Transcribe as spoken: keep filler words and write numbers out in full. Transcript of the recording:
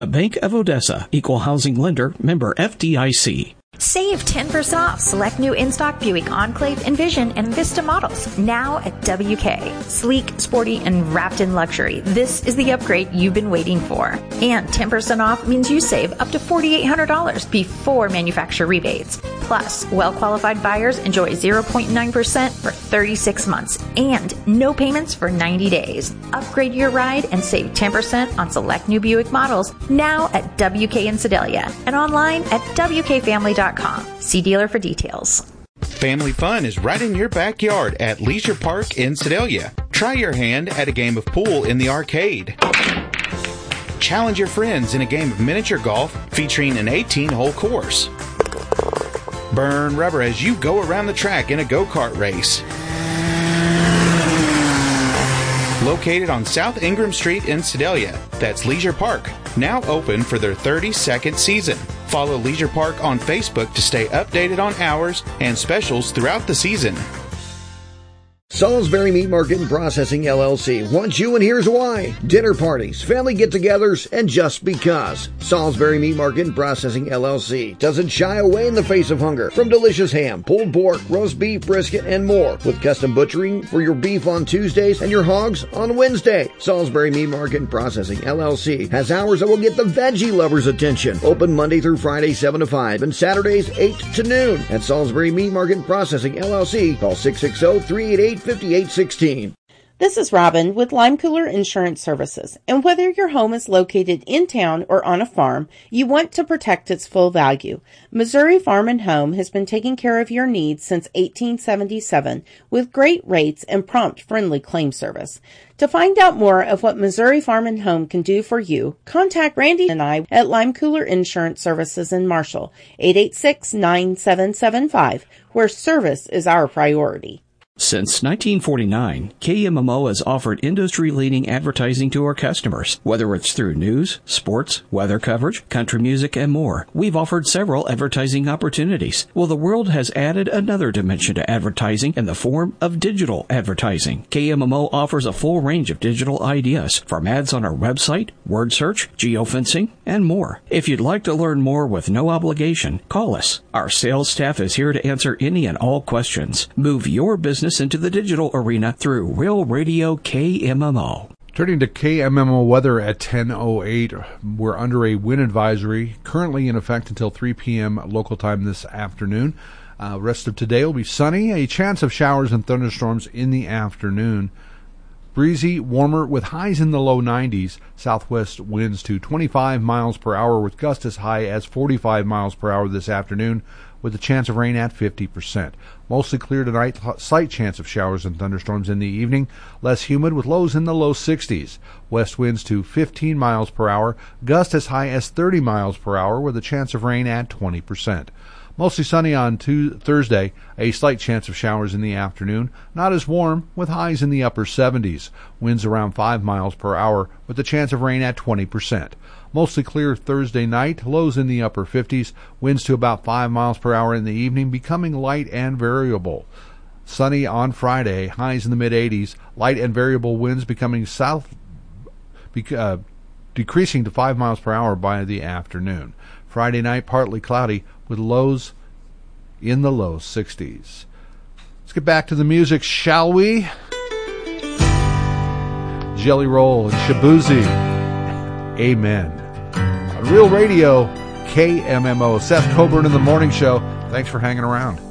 Bank of Odessa, Equal Housing Lender, member F D I C. Save ten percent off select new in-stock Buick Enclave, Envision, and Vista models now at W K. Sleek, sporty, and wrapped in luxury. This is the upgrade you've been waiting for. And ten percent off means you save up to four thousand eight hundred dollars before manufacturer rebates. Plus, well-qualified buyers enjoy zero point nine percent for thirty-six months and no payments for ninety days. Upgrade your ride and save ten percent on select new Buick models now at W K in Sedalia and online at W K family dot com. See dealer for details. Family fun is right in your backyard at Leisure Park in Sedalia. Try your hand at a game of pool in the arcade. Challenge your friends in a game of miniature golf featuring an eighteen-hole course. Burn rubber as you go around the track in a go-kart race. Located on South Ingram Street in Sedalia, that's Leisure Park, now open for their thirty-second season. Follow Leisure Park on Facebook to stay updated on hours and specials throughout the season. Salisbury Meat Market and Processing, L L C wants you, and here's why. Dinner parties, family get-togethers, and just because. Salisbury Meat Market and Processing, L L C doesn't shy away in the face of hunger. From delicious ham, pulled pork, roast beef, brisket, and more. With custom butchering for your beef on Tuesdays and your hogs on Wednesday. Salisbury Meat Market and Processing, L L C has hours that will get the veggie lovers' attention. Open Monday through Friday, seven to five, and Saturdays, eight to noon. At Salisbury Meat Market and Processing, L L C, call six six zero, three eight eight, five eight one six. This is Robin with Lime Cooler Insurance Services, and whether your home is located in town or on a farm, you want to protect its full value. Missouri Farm and Home has been taking care of your needs since eighteen seventy-seven with great rates and prompt, friendly claim service. To find out more of what Missouri Farm and Home can do for you, contact Randy and I at Lime Cooler Insurance Services in Marshall, eight eight six, nine seven seven five, where service is our priority. Since nineteen forty-nine, K M M O has offered industry-leading advertising to our customers. Whether it's through news, sports, weather coverage, country music, and more, we've offered several advertising opportunities. Well, the world has added another dimension to advertising in the form of digital advertising. K M M O offers a full range of digital ideas, from ads on our website, word search, geofencing, and more. If you'd like to learn more with no obligation, call us. Our sales staff is here to answer any and all questions. Move your business into the digital arena through Real Radio K M M O. Turning to K M M O weather at ten oh eight, we're under a wind advisory currently in effect until three p.m. local time this afternoon. Uh, rest of today will be sunny, a chance of showers and thunderstorms in the afternoon. Breezy, warmer with highs in the low nineties. Southwest winds to twenty-five miles per hour with gusts as high as forty-five miles per hour this afternoon, with a chance of rain at fifty percent. Mostly clear tonight, slight chance of showers and thunderstorms in the evening. Less humid with lows in the low sixties. West winds to fifteen miles per hour, gusts as high as thirty miles per hour with a chance of rain at twenty percent. Mostly sunny on Tuesday, Thursday, a slight chance of showers in the afternoon. Not as warm, with highs in the upper seventies. Winds around five miles per hour, with a chance of rain at twenty percent. Mostly clear Thursday night, lows in the upper fifties. Winds to about five miles per hour in the evening, becoming light and variable. Sunny on Friday, highs in the mid-eighties. Light and variable winds becoming south, uh, decreasing to five miles per hour by the afternoon. Friday night, partly cloudy, with lows in the low sixties. Let's get back to the music, shall we? Jelly Roll and Shabuzi. Amen. On Real Radio, K M M O. Seth Coburn in the Morning Show. Thanks for hanging around.